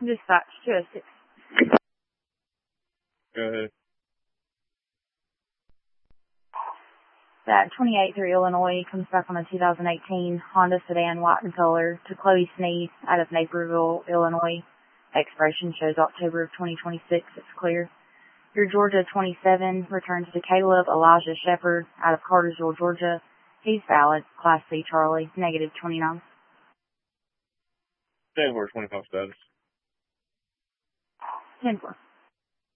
Dispatch 206. Go ahead. That 28 through Illinois comes back on a 2018 Honda sedan, white in color, to Chloe Sneed out of Naperville, Illinois. Expiration shows October of 2026. It's clear. Your Georgia 27 returns to Caleb Elijah Shepard out of Cartersville, Georgia. He's valid. Class C Charlie, negative 29. Stand for 25 status. 10-4.